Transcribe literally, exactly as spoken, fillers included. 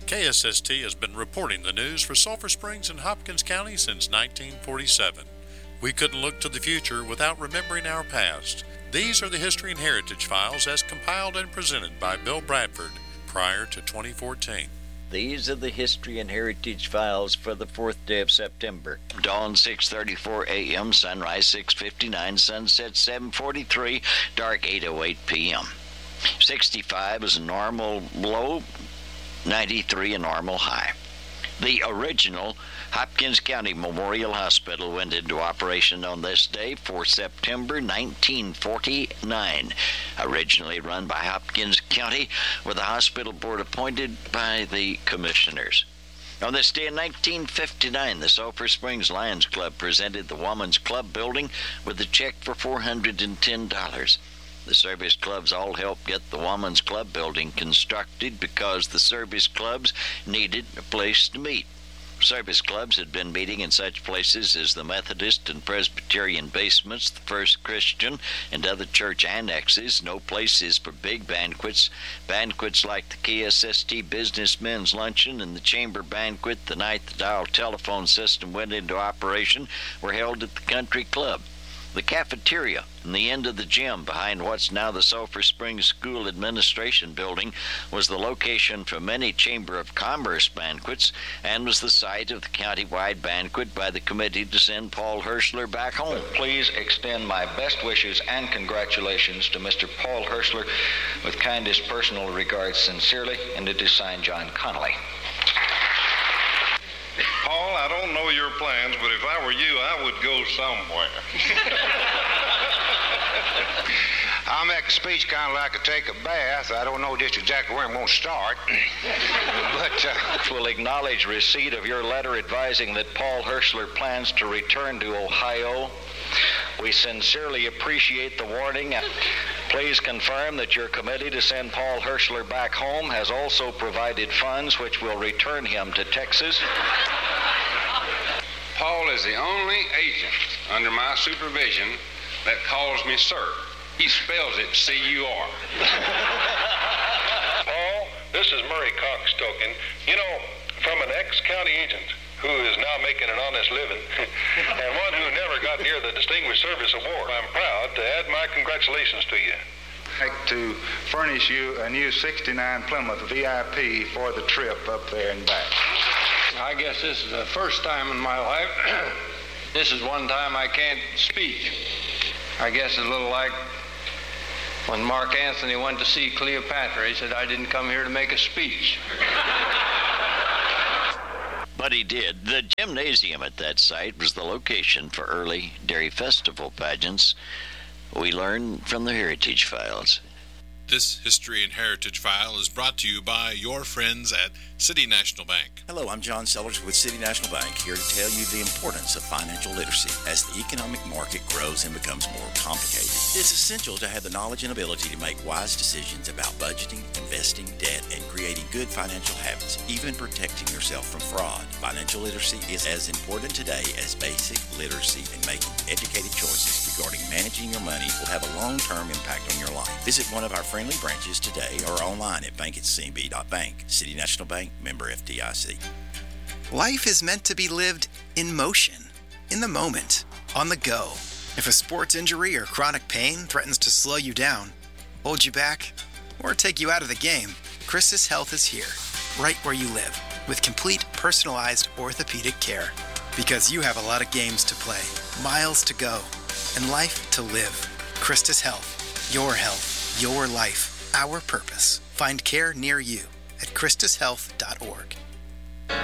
K S S T has been reporting the news for Sulphur Springs and Hopkins County since nineteen forty-seven. We couldn't look to the future without remembering our past. These are the History and Heritage Files as compiled and presented by Bill Bradford prior to twenty fourteen. These are the History and Heritage Files for the fourth day of September. Dawn six thirty-four a.m., sunrise six fifty-nine, sunset seven forty-three, dark eight oh eight p.m. sixty-five is a normal low, ninety-three a normal high. The original Hopkins County Memorial Hospital went into operation on this day for September nineteen forty-nine. Originally run by Hopkins County, with the hospital board appointed by the commissioners. On this day in nineteen fifty-nine, the Sulphur Springs Lions Club presented the Women's Club building with a check for four hundred ten dollars. The service clubs all helped get the Women's Club building constructed because the service clubs needed a place to meet. Service clubs had been meeting in such places as the Methodist and Presbyterian basements, the First Christian, and other church annexes. No places for big banquets. Banquets like the K S S T Businessmen's Luncheon and the Chamber Banquet the night the dial telephone system went into operation were held at the Country Club. The cafeteria and the end of the gym behind what's now the Sulphur Springs School Administration Building was the location for many Chamber of Commerce banquets and was the site of the county-wide banquet by the committee to send Paul Hirschler back home. Please extend my best wishes and congratulations to Mister Paul Hirschler with kindest personal regards. Sincerely, and it is signed John Connolly. Paul, I don't know your plans, but if I were you, I would go somewhere. I'll make a speech kind of like a take a bath. I don't know just exactly where I'm going to start. but uh, We'll acknowledge receipt of your letter advising that Paul Hirschler plans to return to Ohio. We sincerely appreciate the warning. Please confirm that your committee to send Paul Hirschler back home has also provided funds which will return him to Texas. Paul is the only agent under my supervision that calls me sir. He spells it C U R. Paul, this is Murray Cox talking. You know, from an ex-county agent who is now making an honest living, and one who never got near the Distinguished Service Award, I'm proud to add my congratulations to you. I'd like to furnish you a new sixty-nine Plymouth V I P for the trip up there and back. I guess this is the first time in my life. This is one time I can't speak. I guess it's a little like when Mark Anthony went to see Cleopatra. He said, I didn't come here to make a speech. But he did. The gymnasium at that site was the location for early Dairy Festival pageants. We learned from the Heritage Files. This History and Heritage File is brought to you by your friends at City National Bank. Hello, I'm John Sellers with City National Bank, here to tell you the importance of financial literacy. As the economic market grows and becomes more complicated, it's essential to have the knowledge and ability to make wise decisions about budgeting, investing, debt, and creating good financial habits, even protecting yourself from fraud. Financial literacy is as important today as basic literacy, and making educated choices regarding managing your money will have a long-term impact on your life. Visit one of our friendly branches today or online at bank at c n b dot bank. City National Bank, member F D I C. Life is meant to be lived in motion, in the moment, on the go. If a sports injury or chronic pain threatens to slow you down, hold you back, or take you out of the game, Christus Health is here, right where you live, with complete personalized orthopedic care. Because you have a lot of games to play, miles to go, and life to live. Christus Health, your health, your life, our purpose. Find care near you at christus health dot org.